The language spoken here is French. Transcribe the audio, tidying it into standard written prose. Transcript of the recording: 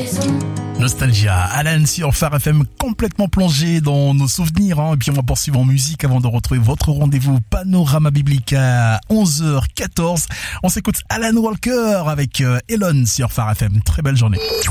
Nostalgia, Alan sur Phare FM, complètement plongé dans nos souvenirs, Et puis on va poursuivre en musique avant de retrouver votre rendez-vous Panorama Biblique à 11h14. On s'écoute Alan Walker avec Elon sur Phare FM. Très belle journée.